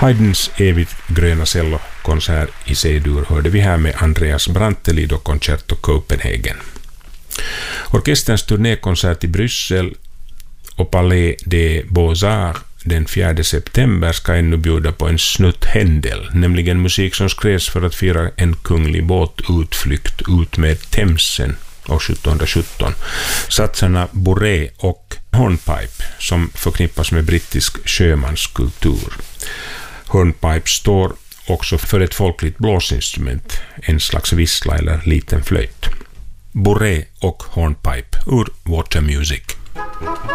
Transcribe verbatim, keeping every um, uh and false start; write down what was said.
Haydns evigt gröna cellokonsert i C-dur hörde vi här med Andreas Brantelid och Concerto Copenhagen. Orkesterns turnékonsert i Bryssel och Palais des Beaux-Arts den fjärde september ska ännu bjuda på en snutt händel, nämligen musik som skrevs för att fira en kunglig båtutflykt ut med Themsen år sjuttonhundrasjutton. Satsarna Bourrée och Hornpipe som förknippas med brittisk sjömanskultur. Hornpipe står också för ett folkligt blåsinstrument, en slags vissla eller liten flöjt. Bourrée och Hornpipe ur Water Music.